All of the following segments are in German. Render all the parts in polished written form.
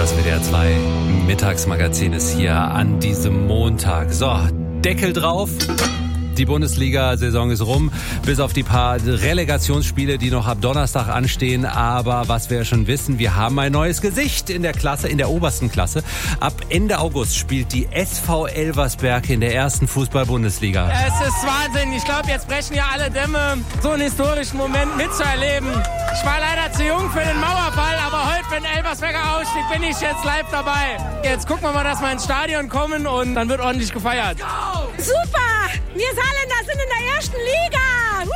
Das WDR 2 Mittagsmagazin ist hier an diesem Montag. So, Deckel drauf. Die Bundesliga-Saison ist rum, bis auf die paar Relegationsspiele, die noch ab Donnerstag anstehen. Aber was wir ja schon wissen, wir haben ein neues Gesicht in der Klasse, in der obersten Klasse. Ab Ende August spielt die SV Elversberg in der ersten Fußball-Bundesliga. Es ist Wahnsinn. Ich glaube, jetzt brechen ja alle Dämme, so einen historischen Moment mitzuerleben. Ich war leider zu jung für den Mauerball, aber heute, wenn Elversberger aussteht, bin ich jetzt live dabei. Jetzt gucken wir mal, dass wir ins Stadion kommen und dann wird ordentlich gefeiert. Super! Wir Saarländer sind in der ersten Liga!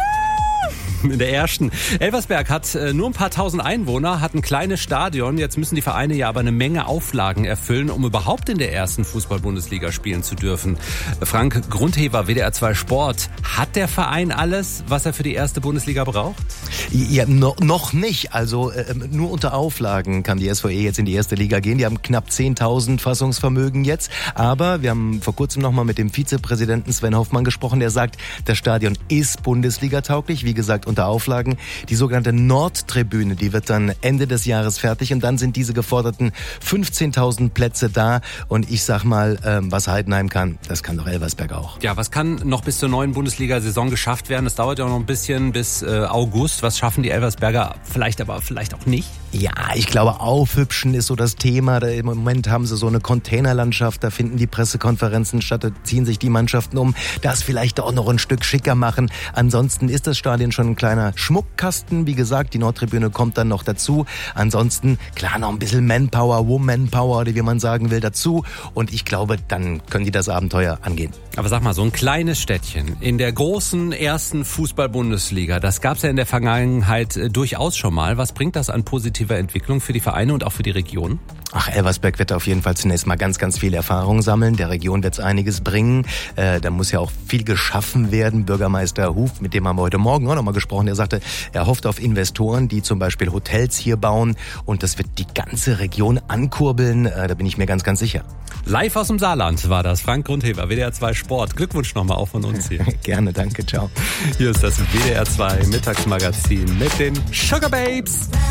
In der ersten. Elversberg hat nur ein paar tausend Einwohner, hat ein kleines Stadion. Jetzt müssen die Vereine ja aber eine Menge Auflagen erfüllen, um überhaupt in der ersten Fußball-Bundesliga spielen zu dürfen. Frank Grundhever, WDR 2 Sport. Hat der Verein alles, was er für die erste Bundesliga braucht? Ja, noch nicht. Also nur unter Auflagen kann die SVE jetzt in die erste Liga gehen. Die haben knapp 10.000 Fassungsvermögen jetzt. Aber wir haben vor kurzem noch mal mit dem Vizepräsidenten Sven Hoffmann gesprochen. Der sagt, das Stadion ist Bundesliga-tauglich. Wie gesagt, unter Auflagen. Die sogenannte Nordtribüne, die wird dann Ende des Jahres fertig und dann sind diese geforderten 15.000 Plätze da. Und ich sag mal, was Heidenheim kann, das kann doch Elversberg auch. Ja, was kann noch bis zur neuen Bundesliga-Saison geschafft werden? Das dauert ja noch ein bisschen bis August. Was schaffen die Elversberger? Vielleicht aber vielleicht auch nicht. Ja, ich glaube, aufhübschen ist so das Thema. Im Moment haben sie so eine Containerlandschaft, da finden die Pressekonferenzen statt, da ziehen sich die Mannschaften um. Das vielleicht auch noch ein Stück schicker machen. Ansonsten ist das Stadion schon ein kleiner Schmuckkasten. Wie gesagt, die Nordtribüne kommt dann noch dazu. Ansonsten, klar, noch ein bisschen Manpower, Womanpower oder wie man sagen will, dazu. Und ich glaube, dann können die das Abenteuer angehen. Aber sag mal, so ein kleines Städtchen in der großen ersten Fußball-Bundesliga, das gab's ja in der Vergangenheit durchaus schon mal. Was bringt das an positiver Entwicklung für die Vereine und auch für die Region? Ach, Elversberg wird auf jeden Fall zunächst mal ganz, ganz viel Erfahrung sammeln. Der Region wird's einiges bringen. Da muss ja auch viel geschaffen werden. Bürgermeister Huf, mit dem haben wir heute Morgen auch noch mal gesprochen, der sagte, er hofft auf Investoren, die zum Beispiel Hotels hier bauen. Und das wird die ganze Region ankurbeln. Da bin ich mir ganz, ganz sicher. Live aus dem Saarland war das. Frank Grundhever, WDR 2 Sport. Glückwunsch nochmal auch von uns hier. Gerne, danke, ciao. Hier ist das WDR 2 Mittagsmagazin mit den Sugar Babes.